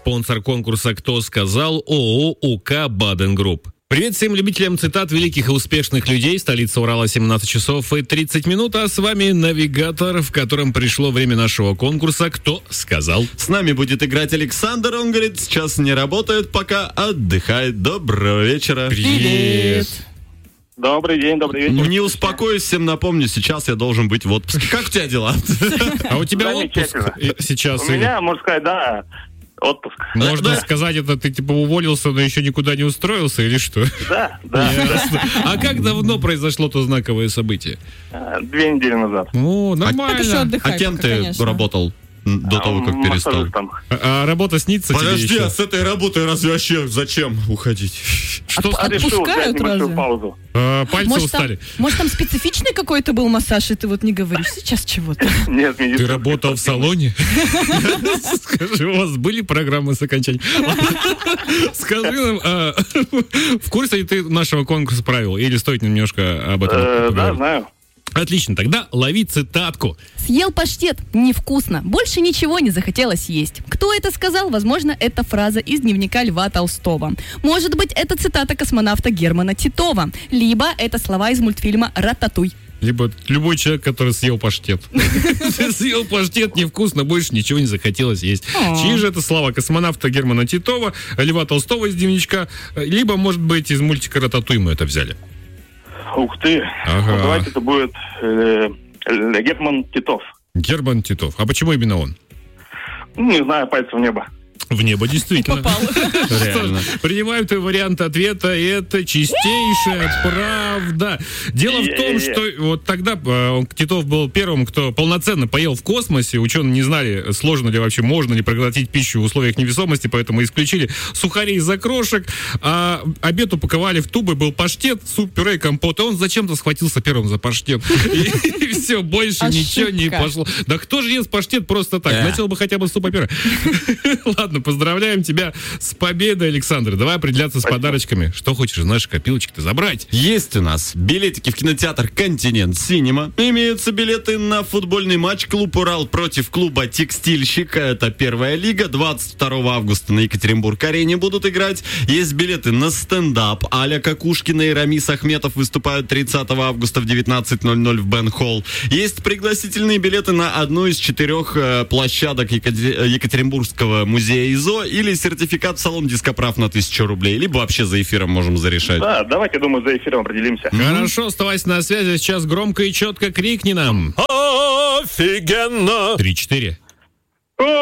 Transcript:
Спонсор конкурса «Кто сказал» ООО УК «Баден Групп». Привет всем любителям цитат великих и успешных людей. Столица Урала, 17 часов и 30 минут. А с вами навигатор, в котором пришло время нашего конкурса «Кто сказал?». С нами будет играть Александр. Он говорит, сейчас не работает, пока отдыхает. Доброго вечера. Привет. Добрый день, добрый вечер. Не успокоюсь, всем напомню, сейчас я должен быть в отпуске. Как у тебя дела? А у тебя отпуск сейчас? У меня, можно сказать, да, отпуск. Можно сказать, это ты типа уволился, но еще никуда не устроился или что? Да. А как давно произошло то знаковое событие? 2 недели назад. О, нормально. А кем ты работал до того, как перестал? А работа снится тебе Подожди, еще? а с этой работой разве вообще зачем уходить? Что Решил взять небольшую паузу. Пальцы устали? Может, там специфичный какой-то был массаж, и ты вот не говоришь сейчас чего-то? Нет, Ты работал в салоне? Скажи, у вас были программы с окончанием? Скажи нам, в курсе ли ты нашего конкурса правил? Или стоит немножко об этом Да, поговорить? знаю. Отлично, тогда лови цитатку. Съел паштет, невкусно, больше ничего не захотелось есть. Кто это сказал? Возможно, это фраза из дневника Льва Толстого. Может быть, это цитата космонавта Германа Титова. Либо это слова из мультфильма «Рататуй». Либо любой человек, который съел паштет. Съел паштет, невкусно, больше ничего не захотелось есть. Чьи же это слова? Космонавта Германа Титова, Льва Толстого из дневничка, либо, может быть, из мультика «Рататуй» мы это взяли. Ух ты. Ага. Ну, давайте это будет Герман Титов. Герман Титов. А почему именно он? Не знаю, пальцев в небо. В небо, действительно. Попал. Реально. Принимаю твой вариант ответа, и это чистейшая правда. Дело в том, что вот тогда Титов был первым, кто полноценно поел в космосе. Ученые не знали, сложно ли вообще, можно ли проглотить пищу в условиях невесомости, поэтому исключили сухари из окрошек, а обед упаковали в тубы, был паштет, суп, пюре и компот, и он зачем-то схватился первым за паштет. И все, больше ничего не пошло. Да кто же ест паштет просто так? Начал бы хотя бы с супа-пюре. Ладно, поздравляем тебя с победой, Александр. Давай определяться с подарочками. Что хочешь из нашей копилочки-то забрать? Есть у нас билетики в кинотеатр «Континент Синема». Имеются билеты на футбольный матч «Клуб Урал» против клуба «Текстильщик». Это первая лига. 22 августа на Екатеринбург-арене будут играть. Есть билеты на стендап. Аля Какушкина и Рамис Ахметов выступают 30 августа в 19:00 в Бен-Холл. Есть пригласительные билеты на одну из 4 площадок Екатеринбургского музея ИЗО или сертификат в салон дископрав на 1000 рублей. Либо вообще за эфиром можем зарешать. Да, давайте, думаю, за эфиром определимся. Хорошо, оставайся на связи. Сейчас громко и четко крикни нам. Офигенно! 3-4.